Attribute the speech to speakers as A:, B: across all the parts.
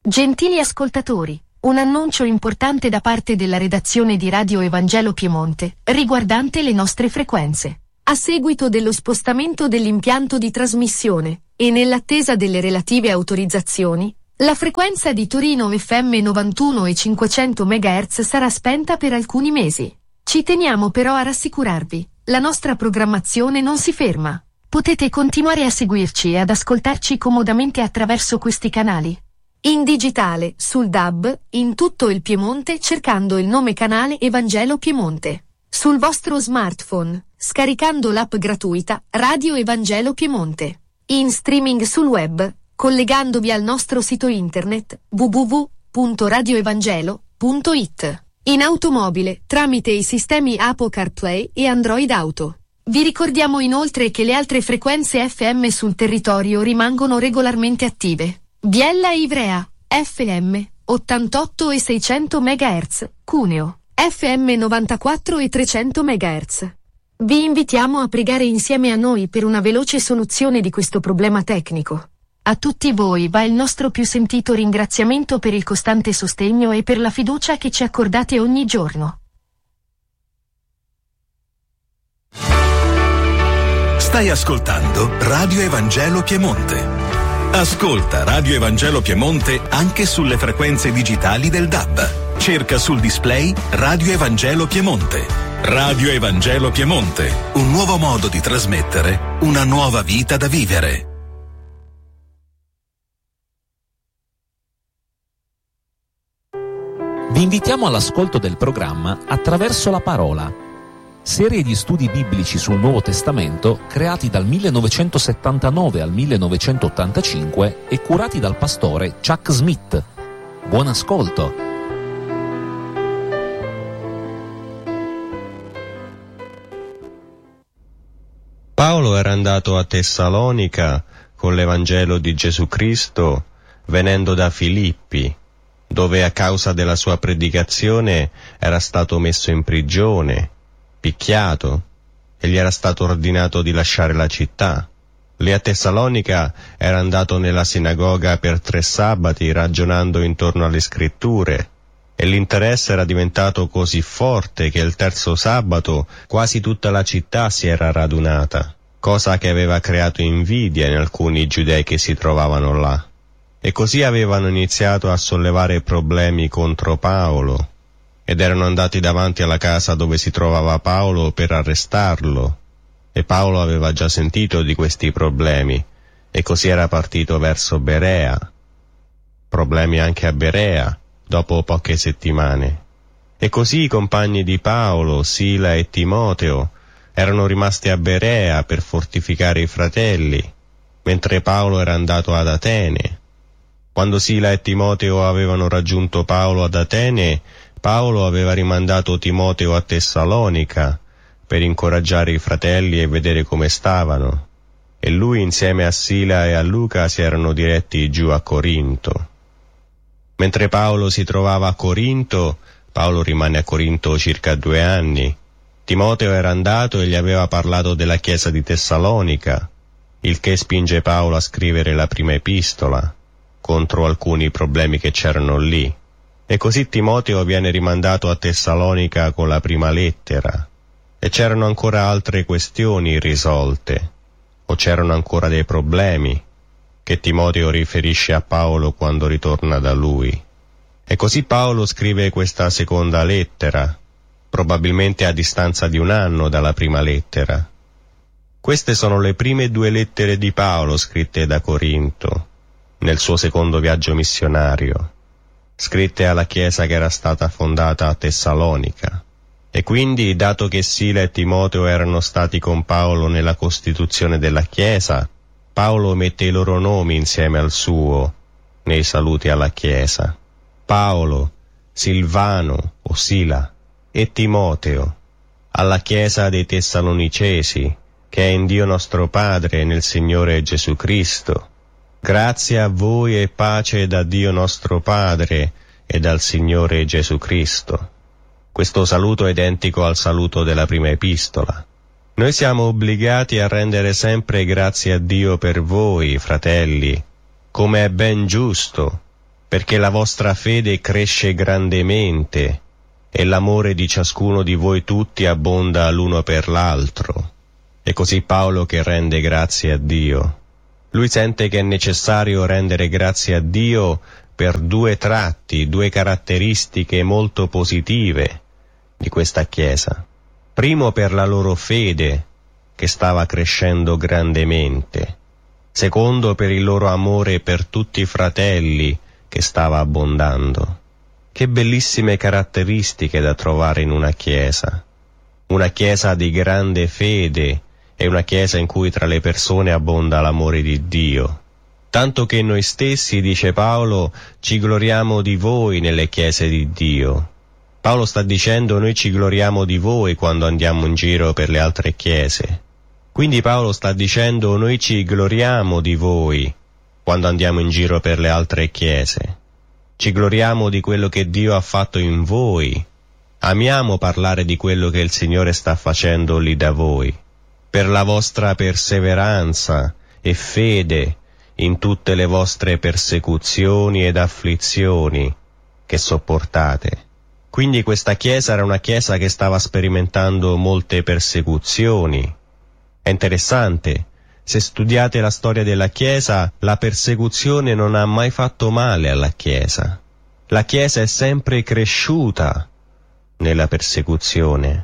A: Gentili ascoltatori, un annuncio importante da parte della redazione di Radio Evangelo Piemonte, riguardante le nostre frequenze. A seguito dello spostamento dell'impianto di trasmissione, e nell'attesa delle relative autorizzazioni, la frequenza di Torino FM 91 e 500 MHz sarà spenta per alcuni mesi. Ci teniamo però a rassicurarvi, la nostra programmazione non si ferma. Potete continuare a seguirci e ad ascoltarci comodamente attraverso questi canali. In digitale, sul DAB, in tutto il Piemonte cercando il nome canale Evangelo Piemonte. Sul vostro smartphone, scaricando l'app gratuita Radio Evangelo Piemonte. In streaming sul web, collegandovi al nostro sito internet www.radioevangelo.it. In automobile, tramite i sistemi Apple CarPlay e Android Auto. Vi ricordiamo inoltre che le altre frequenze FM sul territorio rimangono regolarmente attive. Biella e Ivrea, FM, 88 e 600 MHz, Cuneo, FM 94 e 300 MHz. Vi invitiamo a pregare insieme a noi per una veloce soluzione di questo problema tecnico. A tutti voi va il nostro più sentito ringraziamento per il costante sostegno e per la fiducia che ci accordate ogni giorno.
B: Stai ascoltando Radio Evangelo Piemonte. Ascolta Radio Evangelo Piemonte anche sulle frequenze digitali del DAB. Cerca sul display Radio Evangelo Piemonte. Radio Evangelo Piemonte, un nuovo modo di trasmettere una nuova vita da vivere.
C: Vi invitiamo all'ascolto del programma Attraverso la Parola, serie di studi biblici sul Nuovo Testamento creati dal 1979 al 1985 e curati dal pastore Chuck Smith. Buon ascolto!
D: Paolo era andato a Tessalonica con l'Evangelo di Gesù Cristo, venendo da Filippi, dove a causa della sua predicazione era stato messo in prigione, picchiato, e gli era stato ordinato di lasciare la città. Lì a Tessalonica era andato nella sinagoga per 3 sabati ragionando intorno alle scritture, e l'interesse era diventato così forte che il 3° sabato quasi tutta la città si era radunata, cosa che aveva creato invidia in alcuni giudei che si trovavano là. E così avevano iniziato a sollevare problemi contro Paolo, ed erano andati davanti alla casa dove si trovava Paolo per arrestarlo, e Paolo aveva già sentito di questi problemi, e così era partito verso Berea. Problemi anche a Berea, dopo poche settimane. E così i compagni di Paolo, Sila e Timoteo, erano rimasti a Berea per fortificare i fratelli, mentre Paolo era andato ad Atene. Quando Sila e Timoteo avevano raggiunto Paolo ad Atene, Paolo aveva rimandato Timoteo a Tessalonica per incoraggiare i fratelli e vedere come stavano, e lui insieme a Sila e a Luca si erano diretti giù a Corinto. Mentre Paolo si trovava a Corinto, Paolo rimane a Corinto circa 2 anni, Timoteo era andato e gli aveva parlato della chiesa di Tessalonica, il che spinge Paolo a scrivere la prima epistola, contro alcuni problemi che c'erano lì. E così Timoteo viene rimandato a Tessalonica con la prima lettera, e c'erano ancora altre questioni irrisolte, o c'erano ancora dei problemi, che Timoteo riferisce a Paolo quando ritorna da lui. E così Paolo scrive questa seconda lettera, probabilmente a distanza di 1 anno dalla prima lettera. Queste sono le prime 2 lettere di Paolo scritte da Corinto, nel suo secondo viaggio missionario, scritte alla chiesa che era stata fondata a Tessalonica. E quindi, dato che Sila e Timoteo erano stati con Paolo nella costituzione della chiesa, Paolo mette i loro nomi insieme al suo nei saluti alla chiesa. Paolo, Silvano o Sila e Timoteo, alla chiesa dei Tessalonicesi, che è in Dio nostro Padre e nel Signore Gesù Cristo. Grazie a voi e pace da Dio nostro Padre e dal Signore Gesù Cristo. Questo saluto è identico al saluto della prima epistola. Noi siamo obbligati a rendere sempre grazie a Dio per voi, fratelli, come è ben giusto, perché la vostra fede cresce grandemente e l'amore di ciascuno di voi tutti abbonda l'uno per l'altro. È così Paolo che rende grazie a Dio. Lui sente che è necessario rendere grazie a Dio per due tratti, due caratteristiche molto positive di questa Chiesa. Primo, per la loro fede, che stava crescendo grandemente. Secondo, per il loro amore per tutti i fratelli, che stava abbondando. Che bellissime caratteristiche da trovare in una Chiesa. Una Chiesa di grande fede e una Chiesa in cui tra le persone abbonda l'amore di Dio. Tanto che noi stessi, dice Paolo, ci gloriamo di voi nelle chiese di Dio. Paolo sta dicendo: noi ci gloriamo di voi quando andiamo in giro per le altre chiese. Quindi Paolo sta dicendo: noi ci gloriamo di voi quando andiamo in giro per le altre chiese. Ci gloriamo di quello che Dio ha fatto in voi. Amiamo parlare di quello che il Signore sta facendo lì da voi, per la vostra perseveranza e fede in tutte le vostre persecuzioni ed afflizioni che sopportate. Quindi questa Chiesa era una Chiesa che stava sperimentando molte persecuzioni. È interessante, se studiate la storia della Chiesa, la persecuzione non ha mai fatto male alla Chiesa. La Chiesa è sempre cresciuta nella persecuzione.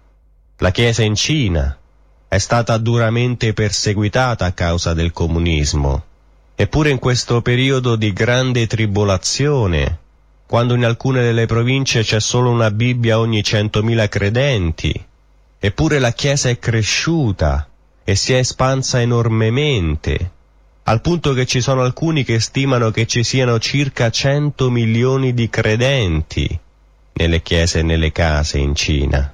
D: La Chiesa in Cina è stata duramente perseguitata a causa del comunismo. Eppure in questo periodo di grande tribolazione, quando in alcune delle province c'è solo una Bibbia ogni 100.000 credenti, eppure la Chiesa è cresciuta e si è espansa enormemente, al punto che ci sono alcuni che stimano che ci siano circa 100 milioni di credenti nelle chiese e nelle case in Cina.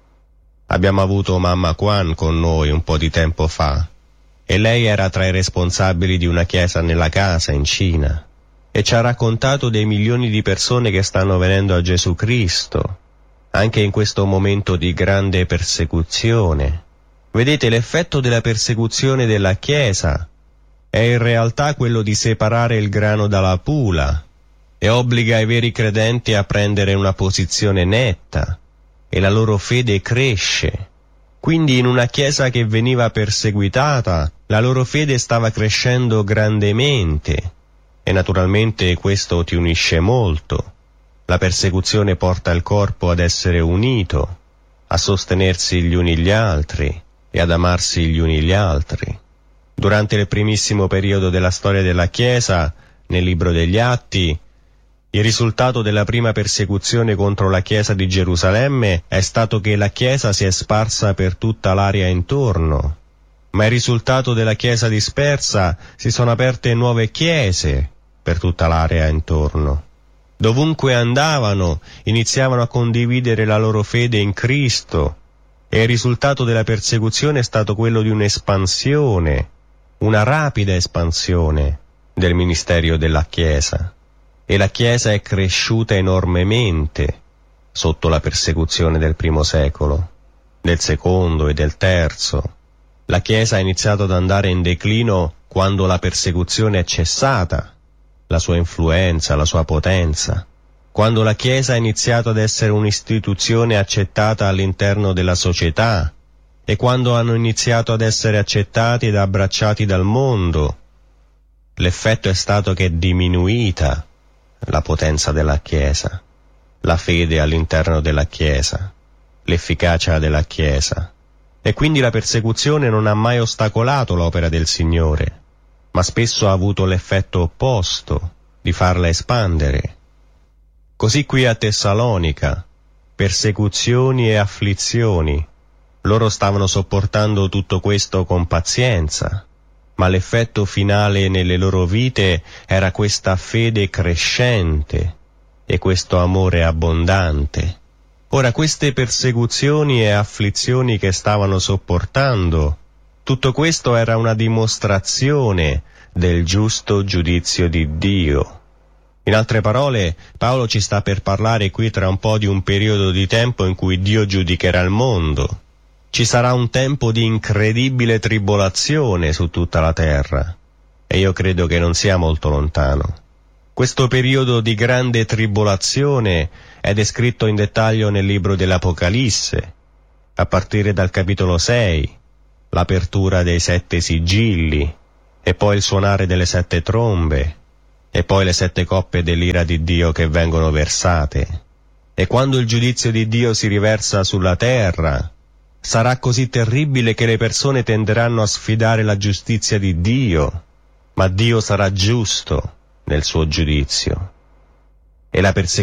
D: Abbiamo avuto Mamma Quan con noi un po' di tempo fa, e lei era tra i responsabili di una chiesa nella casa in Cina, e ci ha raccontato dei milioni di persone che stanno venendo a Gesù Cristo, anche in questo momento di grande persecuzione. Vedete, l'effetto della persecuzione della Chiesa è in realtà quello di separare il grano dalla pula e obbliga i veri credenti a prendere una posizione netta, e la loro fede cresce. Quindi in una Chiesa che veniva perseguitata, la loro fede stava crescendo grandemente, e naturalmente questo ti unisce molto. La persecuzione porta il corpo ad essere unito, a sostenersi gli uni gli altri e ad amarsi gli uni gli altri. Durante il primissimo periodo della storia della Chiesa, nel libro degli Atti, il risultato della prima persecuzione contro la Chiesa di Gerusalemme è stato che la Chiesa si è sparsa per tutta l'area intorno, ma il risultato della Chiesa dispersa si sono aperte nuove chiese per tutta l'area intorno. Dovunque andavano, iniziavano a condividere la loro fede in Cristo, e il risultato della persecuzione è stato quello di un'espansione, una rapida espansione del ministero della Chiesa. E la Chiesa è cresciuta enormemente sotto la persecuzione del primo secolo, del secondo e del terzo. La Chiesa ha iniziato ad andare in declino quando la persecuzione è cessata, la sua influenza, la sua potenza, quando la Chiesa ha iniziato ad essere un'istituzione accettata all'interno della società e quando hanno iniziato ad essere accettati ed abbracciati dal mondo. L'effetto è stato che è diminuita la potenza della Chiesa, la fede all'interno della Chiesa, l'efficacia della Chiesa, e quindi la persecuzione non ha mai ostacolato l'opera del Signore, ma spesso ha avuto l'effetto opposto, di farla espandere. Così qui a Tessalonica, persecuzioni e afflizioni, loro stavano sopportando tutto questo con pazienza, ma l'effetto finale nelle loro vite era questa fede crescente e questo amore abbondante. Ora, queste persecuzioni e afflizioni che stavano sopportando, tutto questo era una dimostrazione del giusto giudizio di Dio. In altre parole, Paolo ci sta per parlare qui tra un po' di un periodo di tempo in cui Dio giudicherà il mondo. Ci sarà un tempo di incredibile tribolazione su tutta la terra, e io credo che non sia molto lontano. Questo periodo di grande tribolazione è descritto in dettaglio nel libro dell'Apocalisse, a partire dal capitolo 6, l'apertura dei 7 sigilli, e poi il suonare delle 7 trombe, e poi le 7 coppe dell'ira di Dio che vengono versate. E quando il giudizio di Dio si riversa sulla terra, sarà così terribile che le persone tenderanno a sfidare la giustizia di Dio, ma Dio sarà giusto nel suo giudizio. E la persecuzione